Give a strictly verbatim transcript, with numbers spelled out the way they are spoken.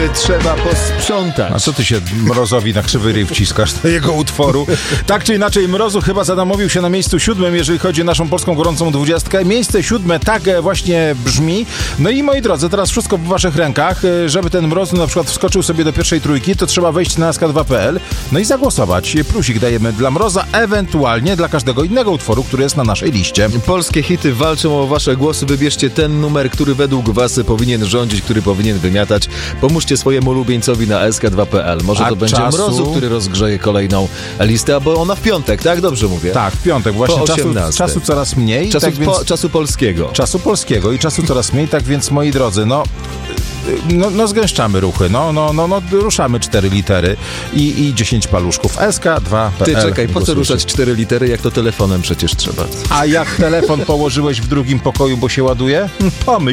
trzeba posprzątać. A co ty się Mrozowi na krzywy ryj wciskasz do jego utworu? Tak czy inaczej, Mrozu chyba zadomowił się na miejscu siódmym, jeżeli chodzi o naszą polską gorącą dwudziestkę. Miejsce siódme tak właśnie brzmi. No i moi drodzy, teraz wszystko w waszych rękach. Żeby ten Mrozu na przykład wskoczył sobie do pierwszej trójki, to trzeba wejść na S K dwa kropka P L, no i zagłosować. Plusik dajemy dla Mroza, ewentualnie dla każdego innego utworu, który jest na naszej liście. Polskie hity walczą o wasze głosy. Wybierzcie ten numer, który według was powinien rządzić, który powinien wymiatać. Pomóżcie swojemu ulubieńcowi na S K dwa kropka P L. Może A to będzie czasu? Mrozu, który rozgrzeje kolejną listę, bo ona w piątek, tak? Dobrze mówię? Tak, w piątek. Właśnie Po czasu, osiemnastej. czasu coraz mniej. Czasu, tak więc... po, czasu polskiego. Czasu polskiego i czasu coraz mniej, tak więc moi drodzy, no... No, no zgęszczamy ruchy, no, no, no, no ruszamy cztery litery i, i dziesięć paluszków. S K dwa kropka P L. Ty czekaj, po co Głosujcie. ruszać cztery litery, jak to telefonem przecież trzeba? A jak telefon położyłeś w drugim pokoju, bo się ładuje? Pomyśl.